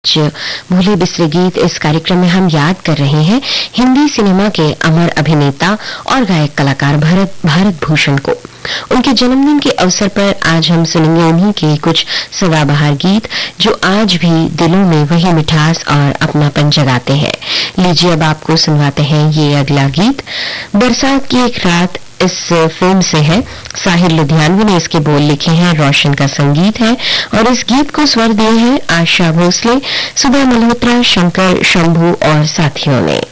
आज भूले बिसरे गीत इस कार्यक्रम में हम याद कर रहे हैं हिंदी सिनेमा के अमर अभिनेता और गायक कलाकार भारत भूषण को। उनके जन्मदिन के अवसर पर आज हम सुनेंगे उन्हीं के कुछ सदाबहार गीत जो आज भी दिलों में वही मिठास और अपनापन जगाते हैं। लीजिए अब आपको सुनवाते हैं ये अगला गीत। बरसात की एक रात इस फिल्म से है। साहिर लुधियानवी ने इसके बोल लिखे हैं, रोशन का संगीत है और इस गीत को स्वर दिए हैं आशा भोसले, सुधा मल्होत्रा, शंकर शंभू और साथियों ने।